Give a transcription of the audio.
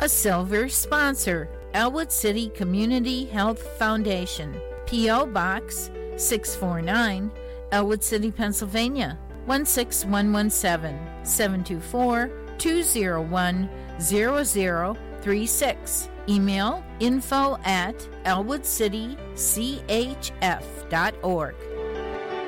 A silver sponsor, Elwood City Community Health Foundation, P.O. Box 649, Elwood City, Pennsylvania 16117, 724-201-0036. Email info@elwoodcitychf.org.